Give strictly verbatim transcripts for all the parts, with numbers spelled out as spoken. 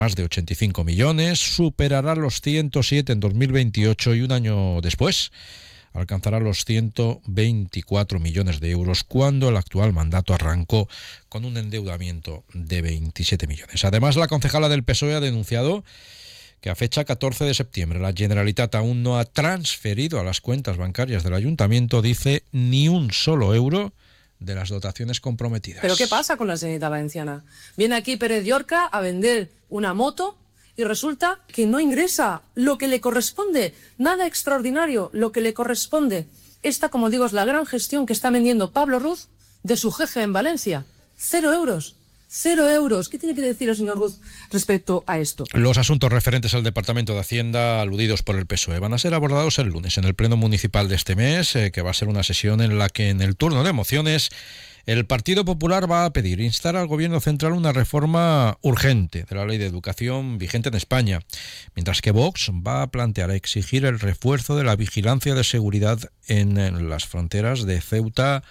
más de ochenta y cinco millones, superará los ciento siete en dos mil veintiocho y un año después alcanzará los ciento veinticuatro millones de euros cuando el actual mandato arrancó con un endeudamiento de veintisiete millones. Además, la concejala del P S O E ha denunciado que a fecha catorce de septiembre la Generalitat aún no ha transferido a las cuentas bancarias del ayuntamiento, dice, ni un solo euro de las dotaciones comprometidas. ¿Pero qué pasa con la Generalitat Valenciana? Viene aquí Pérez Llorca a vender una moto y resulta que no ingresa lo que le corresponde. Nada extraordinario, lo que le corresponde. Esta, como digo, es la gran gestión que está vendiendo Pablo Ruz de su jefe en Valencia. Cero euros. Cero euros. ¿Qué tiene que decir el señor Ruz respecto a esto? Los asuntos referentes al Departamento de Hacienda aludidos por el P S O E van a ser abordados el lunes en el Pleno Municipal de este mes, eh, que va a ser una sesión en la que en el turno de mociones el Partido Popular va a pedir instar al Gobierno central una reforma urgente de la Ley de Educación vigente en España, mientras que Vox va a plantear exigir el refuerzo de la vigilancia de seguridad en, en las fronteras de Ceuta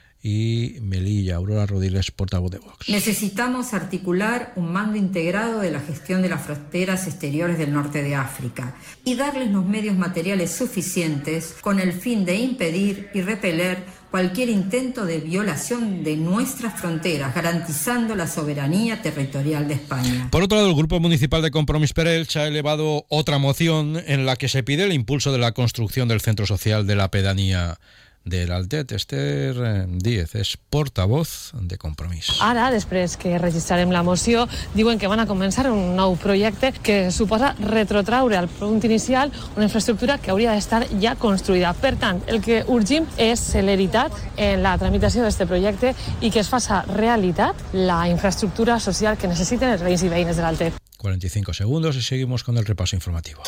y Melilla. Aurora Rodiles, portavoz de Vox. Necesitamos articular un mando integrado de la gestión de las fronteras exteriores del norte de África y darles los medios materiales suficientes con el fin de impedir y repeler cualquier intento de violación de nuestras fronteras, garantizando la soberanía territorial de España. Por otro lado, el Grupo Municipal de Compromís per Elx ha elevado otra moción en la que se pide el impulso de la construcción del centro social de la pedanía del Altet. Esther Díez és portavoz de Compromís. Ara, després que registrarem la moció, diuen que van a començar un nou projecte que suposa retrotraure al punt inicial una infraestructura que hauria d'estar ja construïda. Per tant, el que urgim és celeritat en la tramitació d'aquest projecte i que es faça realitat la infraestructura social que necessiten els veïns i veïnes de l'Altet. cuarenta y cinco segundos y seguimos con el repaso informativo.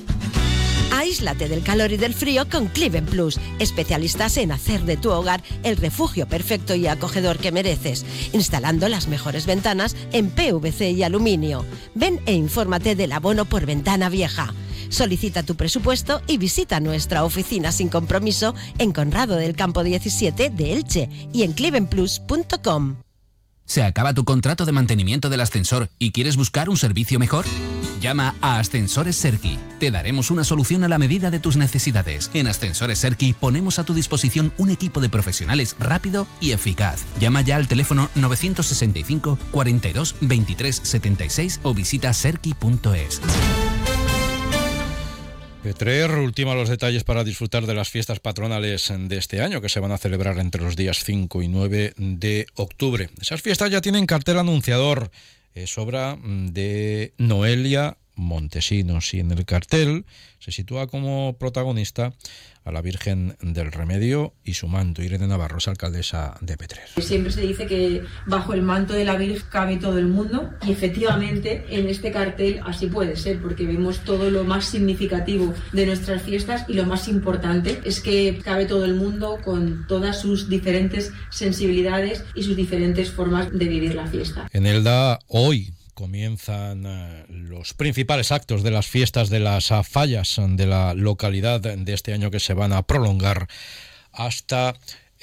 Aíslate del calor y del frío con Cliven Plus, especialistas en hacer de tu hogar el refugio perfecto y acogedor que mereces, instalando las mejores ventanas en P V C y aluminio. Ven e infórmate del abono por ventana vieja. Solicita tu presupuesto y visita nuestra oficina sin compromiso en Conrado del Campo diecisiete de Elche y en cliven plus punto com. ¿Se acaba tu contrato de mantenimiento del ascensor y quieres buscar un servicio mejor? Llama a Ascensores Serki. Te daremos una solución a la medida de tus necesidades. En Ascensores Serki ponemos a tu disposición un equipo de profesionales rápido y eficaz. Llama ya al teléfono nueve seis cinco, cuarenta y dos, veintitrés setenta y seis o visita serki punto es. Petrer ultima los detalles para disfrutar de las fiestas patronales de este año, que se van a celebrar entre los días cinco y nueve de octubre. Esas fiestas ya tienen cartel anunciador. Es obra de Noelia Montesinos y en el cartel se sitúa como protagonista a la Virgen del Remedio y su manto. Irene Navarro es alcaldesa de Petrer. Siempre se dice que bajo el manto de la Virgen cabe todo el mundo y efectivamente en este cartel así puede ser, porque vemos todo lo más significativo de nuestras fiestas y lo más importante es que cabe todo el mundo con todas sus diferentes sensibilidades y sus diferentes formas de vivir la fiesta. En Elda hoy comienzan uh, los principales actos de las fiestas de las uh, fallas de la localidad de este año, que se van a prolongar hasta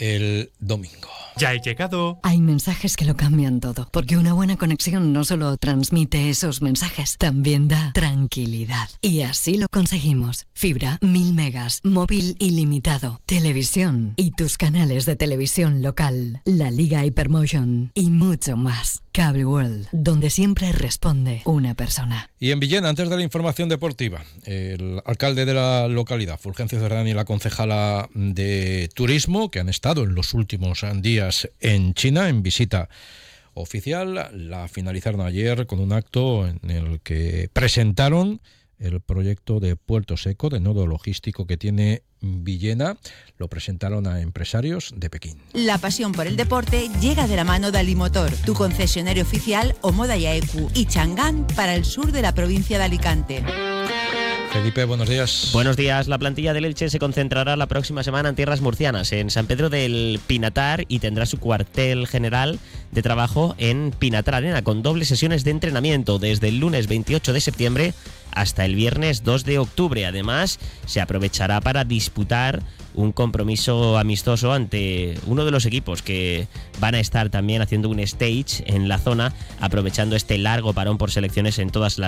el domingo. Ya he llegado. Hay mensajes que lo cambian todo, porque una buena conexión no solo transmite esos mensajes, también da tranquilidad. Y así lo conseguimos. Fibra, mil megas, móvil ilimitado, televisión y tus canales de televisión local, la Liga Hypermotion y mucho más. Cable World, donde siempre responde una persona. Y en Villena, antes de la información deportiva, el alcalde de la localidad, Fulgencio Cerdán, y la concejala de Turismo, que han estado en los últimos días en China en visita oficial, la finalizaron ayer con un acto en el que presentaron el proyecto de Puerto Seco, de nodo logístico que tiene Villena. Lo presentaron a empresarios de Pekín. La pasión por el deporte llega de la mano de Alimotor, tu concesionario oficial Omoda y Aecu y Chang'an para el sur de la provincia de Alicante. Felipe, buenos días. Buenos días. La plantilla del Elche se concentrará la próxima semana en tierras murcianas, en San Pedro del Pinatar, y tendrá su cuartel general de trabajo en Pinatar Arena, con dobles sesiones de entrenamiento desde el lunes veintiocho de septiembre hasta el viernes dos de octubre. Además, se aprovechará para disputar un compromiso amistoso ante uno de los equipos que van a estar también haciendo un stage en la zona, aprovechando este largo parón por selecciones en todas las